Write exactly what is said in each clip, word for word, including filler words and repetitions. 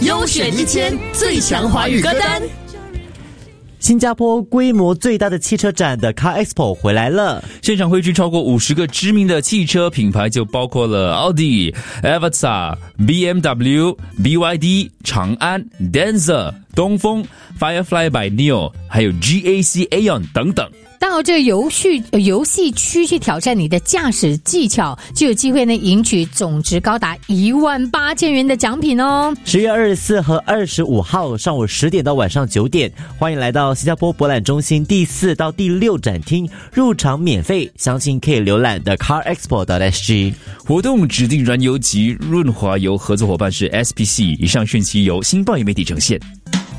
优选一千最强华语歌单。 新加坡规模最大的汽车展的 Car Expo 回来了， 现场汇聚超过五十个知名的汽车品牌，就包括了奥迪、Avatsa、B M W、B Y D、长安、Denza、东风、Firefly by Neo， 还有 G A C Aeon 等等。 到这游戏游戏区去挑战你的驾驶技巧，就有机会呢赢取总值高达一万八千元的奖品哦。 十月二十四和二十五号上午十点到晚上九点，欢迎来到新加坡博览中心第四到第六展厅，入场免费，详情可以浏览的 car expo dot s g。 活动指定燃油及润滑油合作伙伴是 S P C， 以上讯息由新报业媒体呈现。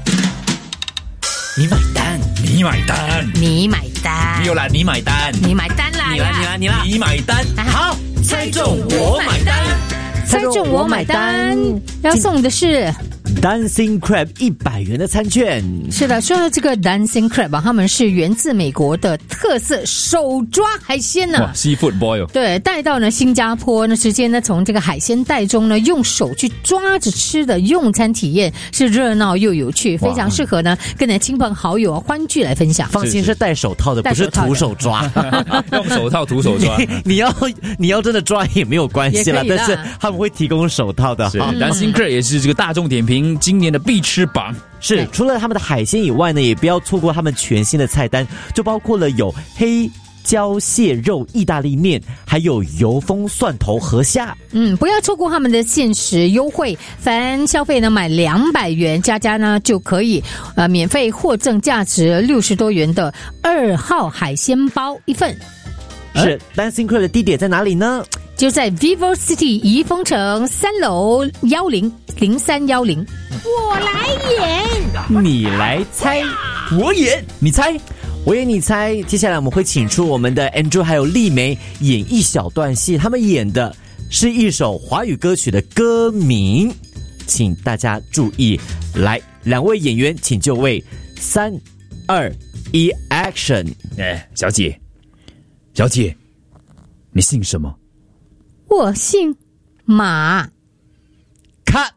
你买单，你买单， 你买单， 没有啦，你买单， 你买单啦， 你啦你啦你啦， 你买单， 好， 猜中我买单， 猜中我买单，要送的是 Dancing Crab 一百元的餐券。 是的，说到这个 Dancing Crab 啊，他们是源自美国的特色手抓海鲜呢、啊。 哇 ，Seafood Boil。 对，带到呢新加坡呢，直接呢从这个海鲜袋中呢，用手去抓着吃的用餐体验是热闹又有趣，非常适合呢跟你的亲朋好友啊欢聚来分享。 放心，是戴手套的，不是徒手抓。 用手套徒手抓。 你, 你要你要真的抓也没有关系啦，但是他们会提供手套的。 是 Dancing Crab 也是这个大众点评今年的必吃榜。 是，除了他们的海鲜以外呢，也不要错过他们全新的菜单，就包括了有黑椒蟹肉意大利面，还有油封蒜头河虾。 嗯，不要错过他们的限时优惠，凡消费呢买两百元，家家呢就可以呃免费获赠价值六十多元的二号海鲜包一份。 是 Dancing Crab 的地点在哪里呢？ 就在 Vivo City 怡丰城三楼幺零零三幺零。我来演， 你来猜， 我演，你猜， 我演你猜。接下来我们会请出我们的 Andrew 还有丽梅演一小段戏，他们演的是一首华语歌曲的歌名，请大家注意。来，两位演员请就位，三二一 ，Action！ 哎，小姐，小姐，你姓什么？ 我姓马。 Cut。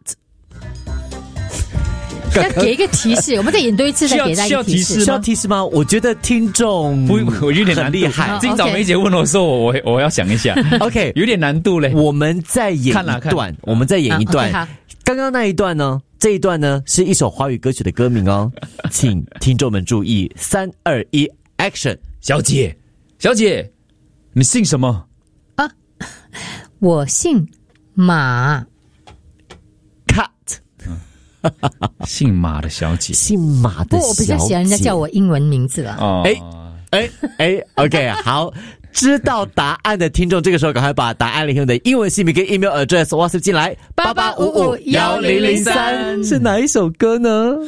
要给一个提示，我们再演多一次，再给大家一个提示。 需要提示吗？我觉得听众不，我有点难厉害。 今早梅姐问我说，我我我要想一下。 OK， 有点难度嘞。 我们再演一段，我们再演一段。刚刚那一段呢？这一段呢是一首华语歌曲的歌名哦，请听众们注意，三二一 ，Action！ 小姐，小姐，你姓什么？ 啊，我姓马。 Cut。 姓马的小姐， 姓马的小姐。 不，我比较喜欢人家叫我英文名字了。 哦， 哎哎哎 ，OK， 好，知道答案的听众，这个时候赶快把答案里面的英文姓名跟 email address WhatsApp 进来， 八八五五一零零三是哪一首歌呢？